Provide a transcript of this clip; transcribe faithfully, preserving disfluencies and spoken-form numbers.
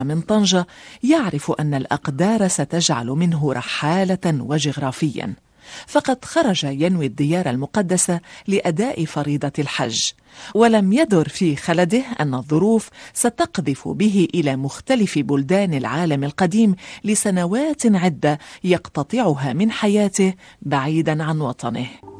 من طنجة يعرف أن الأقدار ستجعل منه رحالة وجغرافيا، فقد خرج ينوي الديار المقدسة لأداء فريضة الحج، ولم يدر في خلده أن الظروف ستقذف به إلى مختلف بلدان العالم القديم لسنوات عدة يقتطعها من حياته بعيدا عن وطنه.